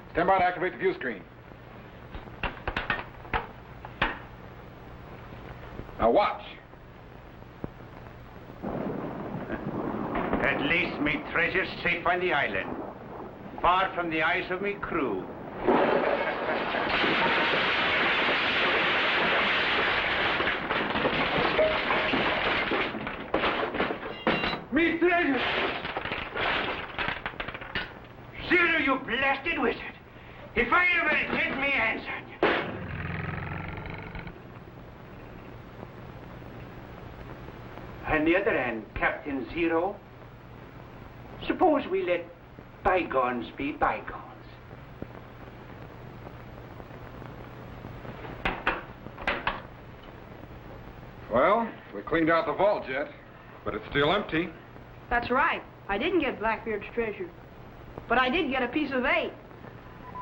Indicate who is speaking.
Speaker 1: Stand by to activate the view screen. Now watch.
Speaker 2: At least me treasure's safe on the island, far from the eyes of me crew. Me treasure! Zero, you blasted wizard! If I ever get me hands on you... On the other hand, Captain Zero, suppose we let bygones be bygones.
Speaker 1: Well, we cleaned out the vault jet, but it's still empty.
Speaker 3: That's right. I didn't get Blackbeard's treasure. But I did get a piece of 8.